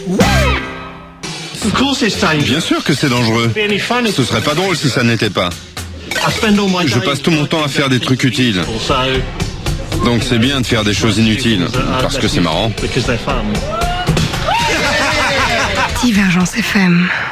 Bien sûr que c'est dangereux. Ce serait pas drôle si ça n'était pas. Je passe tout mon temps à faire des trucs utiles. Donc c'est bien de faire des choses inutiles, parce que c'est marrant. Divergence FM.